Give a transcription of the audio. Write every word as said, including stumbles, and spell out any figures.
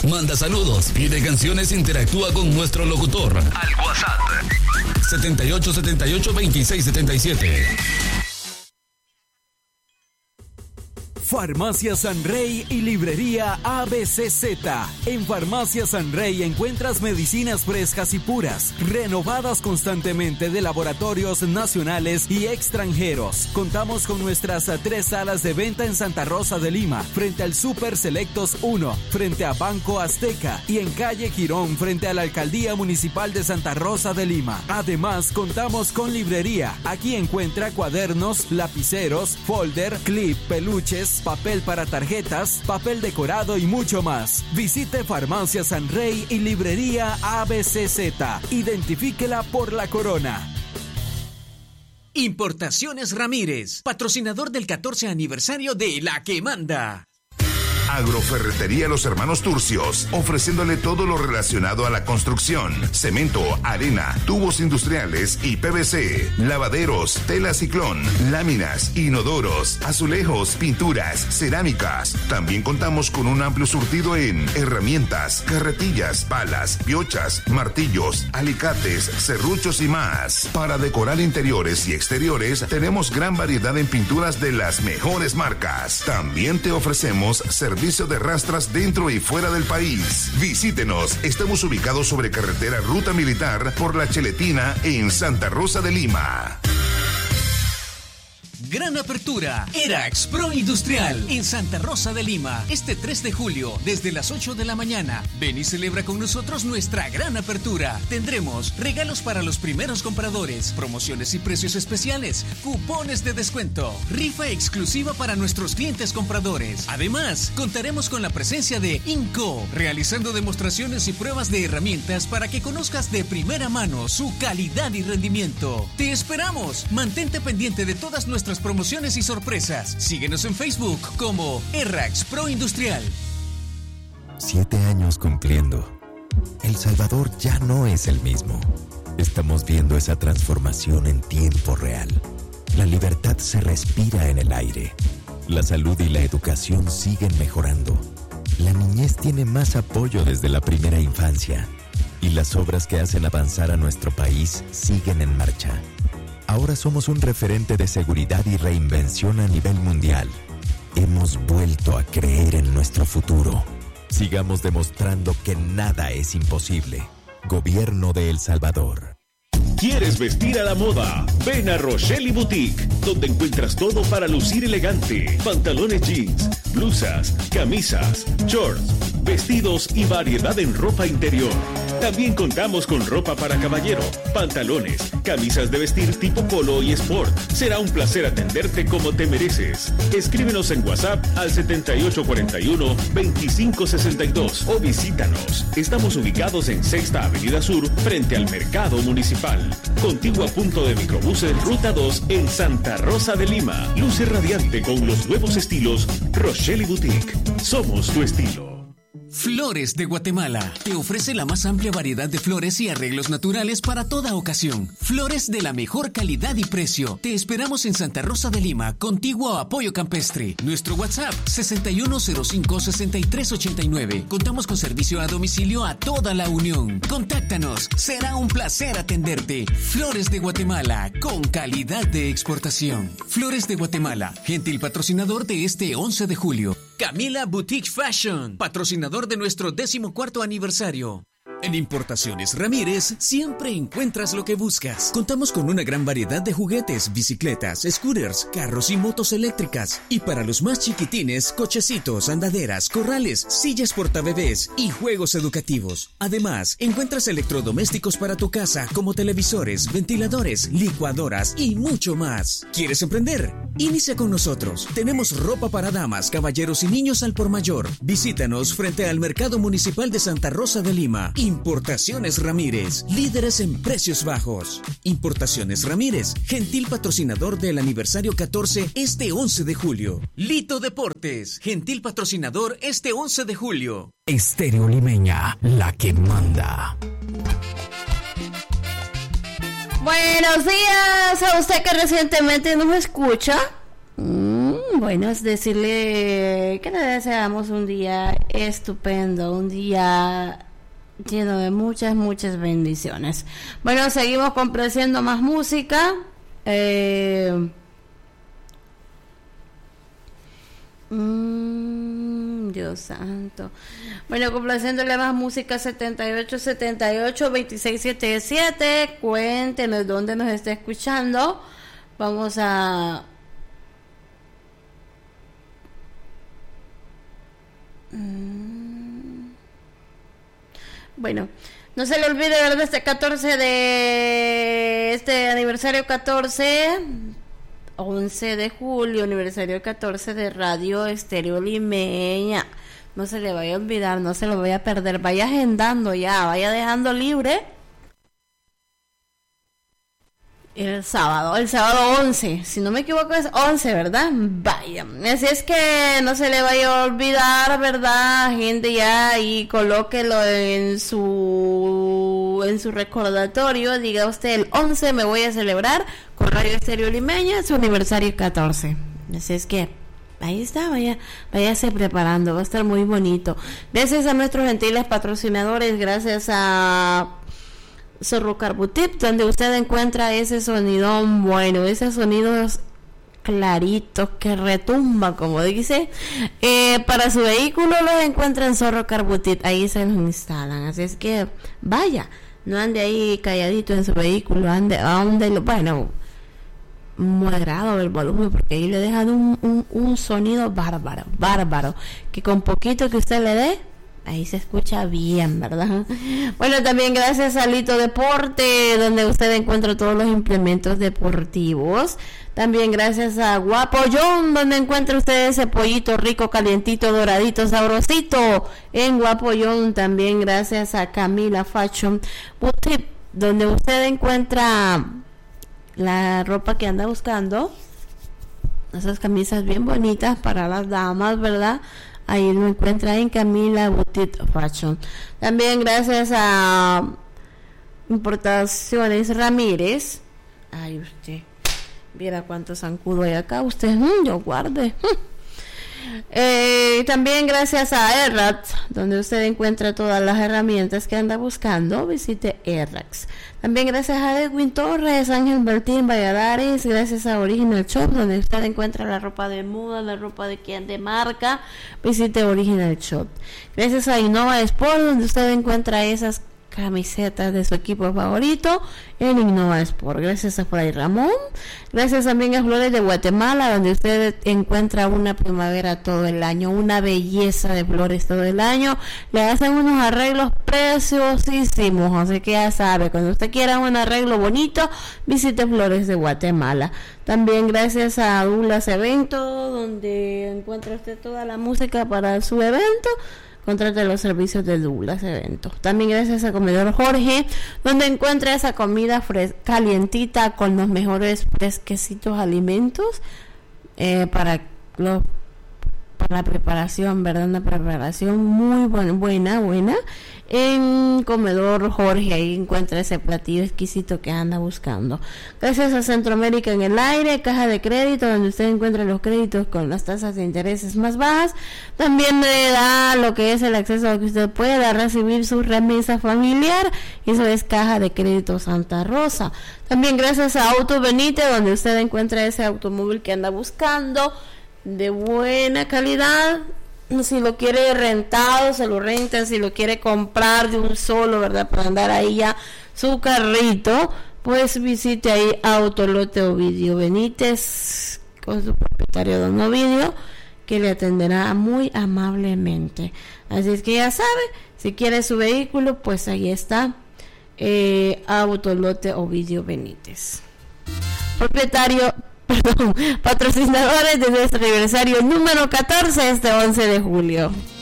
Manda saludos, pide canciones, interactúa con nuestro locutor. Al WhatsApp setenta y ocho setenta y ocho veintiséis setenta y siete. Farmacia San Rey y Librería A B C Z. En Farmacia San Rey encuentras medicinas frescas y puras, renovadas constantemente de laboratorios nacionales y extranjeros. Contamos con nuestras tres salas de venta en Santa Rosa de Lima, frente al Super Selectos uno, frente a Banco Azteca y en calle Girón, frente a la Alcaldía Municipal de Santa Rosa de Lima. Además, contamos con librería. Aquí encuentra cuadernos, lapiceros, folder, clip, peluches, papel para tarjetas, papel decorado y mucho más. Visite Farmacia San Rey y Librería A B C Z. Identifíquela por la corona. Importaciones Ramírez, patrocinador del catorce aniversario de La Que Manda. Agroferretería Los Hermanos Turcios, ofreciéndole todo lo relacionado a la construcción: cemento, arena, tubos industriales y P V C, lavaderos, tela ciclón, láminas, inodoros, azulejos, pinturas, cerámicas. También contamos con un amplio surtido en herramientas, carretillas, palas, piochas, martillos, alicates, serruchos y más. Para decorar interiores y exteriores, tenemos gran variedad en pinturas de las mejores marcas. También te ofrecemos servicios de rastras dentro y fuera del país. Visítenos, estamos ubicados sobre carretera Ruta Militar por La Cheletina en Santa Rosa de Lima. Gran apertura, Erax Pro Industrial en Santa Rosa de Lima, este tres de julio, desde las ocho de la mañana. Ven y celebra con nosotros nuestra gran apertura. Tendremos regalos para los primeros compradores, promociones y precios especiales, cupones de descuento, rifa exclusiva para nuestros clientes compradores. Además, contaremos con la presencia de Inco, realizando demostraciones y pruebas de herramientas para que conozcas de primera mano su calidad y rendimiento. ¡Te esperamos! Mantente pendiente de todas nuestras promociones y sorpresas. Síguenos en Facebook como Erax Pro Industrial. Siete años cumpliendo. El Salvador ya no es el mismo. Estamos viendo esa transformación en tiempo real. La libertad se respira en el aire. La salud y la educación siguen mejorando. La niñez tiene más apoyo desde la primera infancia. Y las obras que hacen avanzar a nuestro país siguen en marcha. Ahora somos un referente de seguridad y reinvención a nivel mundial. Hemos vuelto a creer en nuestro futuro. Sigamos demostrando que nada es imposible. Gobierno de El Salvador. ¿Quieres vestir a la moda? Ven a Rochelle Boutique, donde encuentras todo para lucir elegante. Pantalones jeans, blusas, camisas, shorts, vestidos y variedad en ropa interior. También contamos con ropa para caballero, pantalones, camisas de vestir tipo polo y sport. Será un placer atenderte como te mereces. Escríbenos en WhatsApp al setenta y ocho cuarenta y uno veinticinco sesenta y dos o visítanos. Estamos ubicados en Sexta Avenida Sur, frente al Mercado Municipal. Contigua punto de microbuses Ruta dos en Santa Rosa de Lima. Luce radiante con los nuevos estilos Rochelle Boutique. Somos tu estilo. Flores de Guatemala te ofrece la más amplia variedad de flores y arreglos naturales para toda ocasión. Flores de la mejor calidad y precio. Te esperamos en Santa Rosa de Lima, contiguo a Apoyo Campestre. Nuestro WhatsApp sesenta y uno cero cinco sesenta y tres ochenta y nueve. Contamos con servicio a domicilio a toda la Unión. Contáctanos, será un placer atenderte. Flores de Guatemala, con calidad de exportación. Flores de Guatemala, gentil patrocinador de este once de julio. Camila Boutique Fashion, patrocinador de nuestro decimocuarto aniversario. En Importaciones Ramírez siempre encuentras lo que buscas. Contamos con una gran variedad de juguetes, bicicletas, scooters, carros y motos eléctricas. Y para los más chiquitines, cochecitos, andaderas, corrales, sillas portabebés y juegos educativos. Además, encuentras electrodomésticos para tu casa como televisores, ventiladores, licuadoras y mucho más. ¿Quieres emprender? Inicia con nosotros. Tenemos ropa para damas, caballeros y niños al por mayor. Visítanos frente al Mercado Municipal de Santa Rosa de Lima. Importaciones Ramírez, líderes en precios bajos. Importaciones Ramírez, gentil patrocinador del aniversario catorce este once de julio. Lito Deportes, gentil patrocinador este once de julio. Estéreo Limeña, la que manda. Buenos días a usted que recientemente nos escucha. Mm, Bueno, es decirle que le deseamos un día estupendo, un día lleno de muchas, muchas bendiciones. Bueno, seguimos complaciendo más música. Eh, mmm, Dios santo. Bueno, complaciéndole más música. Setenta y ocho setenta y ocho veintiséis setenta y siete. Cuéntenos dónde nos está escuchando. Vamos a Bueno, no se le olvide, ¿verdad? Este catorce de... Este aniversario catorce... once de julio, aniversario catorce de Radio Estéreo Limeña. No se le vaya a olvidar, no se lo vaya a perder. Vaya agendando ya, vaya dejando libre. El sábado, el sábado once, si no me equivoco es once, ¿verdad? Vaya, así es que no se le vaya a olvidar, ¿verdad? Gente ya, y colóquelo en su en su recordatorio, diga usted, el once me voy a celebrar con Radio Estéreo Limeña, su aniversario catorce. Así es que ahí está, vaya, váyase preparando, va a estar muy bonito. Gracias a nuestros gentiles patrocinadores, gracias a Zorro Carbutip, donde usted encuentra ese sonidón bueno, esos sonidos claritos que retumba, como dice, eh, para su vehículo los encuentra en Zorro Carbutip, ahí se los instalan, así es que vaya, no ande ahí calladito en su vehículo, ande, ande bueno, moderado el volumen, porque ahí le dejan un, un, un sonido bárbaro, bárbaro, que con poquito que usted le dé, ahí se escucha bien, ¿verdad? Bueno, también gracias a Lito Deporte, donde usted encuentra todos los implementos deportivos. También gracias a Guapollón, donde encuentra usted ese pollito rico, calientito, doradito, sabrosito. En Guapollón, también gracias a Camila Fashion Boutique, donde usted encuentra la ropa que anda buscando. Esas camisas bien bonitas para las damas, ¿verdad? Ahí lo encuentra en Camila Boutique Fashion. También gracias a Importaciones Ramírez. Ay, usted, viera cuánto zancudo hay acá. Usted, mmm, yo guarde. Eh, también gracias a Errax, donde usted encuentra todas las herramientas que anda buscando. Visite Errax. También gracias a Edwin Torres, Ángel Martín Valladares, gracias a Original Shop, donde usted encuentra la ropa de moda, la ropa de quien de marca. Visite Original Shop. Gracias a Innova Sport, donde usted encuentra esas camisetas de su equipo favorito en Innova Sport. Gracias a Fray Ramón. Gracias también a Flores de Guatemala, donde usted encuentra una primavera todo el año, una belleza de flores todo el año. Le hacen unos arreglos preciosísimos, así que ya sabe, cuando usted quiera un arreglo bonito, visite Flores de Guatemala. También gracias a Douglas Evento, donde encuentra usted toda la música para su evento. Contrate los servicios de Douglas Evento. También gracias a Comedor Jorge, donde encuentra esa comida fres- calientita con los mejores fresquecitos alimentos eh, para los para la preparación, ¿verdad? Una preparación muy buena, buena, buena. En Comedor Jorge, ahí encuentra ese platillo exquisito que anda buscando. Gracias a Centroamérica en el Aire, caja de crédito, donde usted encuentra los créditos con las tasas de intereses más bajas. También le da lo que es el acceso a que usted pueda recibir su remesa familiar. Eso es Caja de Crédito Santa Rosa. También gracias a Auto Benítez, donde usted encuentra ese automóvil que anda buscando, de buena calidad. Si lo quiere rentado, se lo rentan. Si lo quiere comprar de un solo, ¿verdad? Para andar ahí ya su carrito, pues visite ahí Autolote Ovidio Benítez con su propietario Don Ovidio, que le atenderá muy amablemente. Así es que ya sabe, si quiere su vehículo, pues ahí está eh, Autolote Ovidio Benítez, propietario Perdón, patrocinadores de nuestro aniversario número catorce, este once de julio.